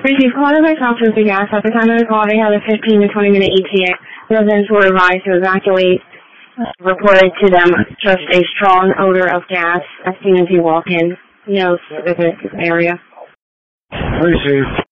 Received call by officers of gas. At the time of the call, they had a 15 to 20 minute ETA. Residents were advised to evacuate. Reported to them just a strong odor of gas as soon as you walk in. No specific area. Received.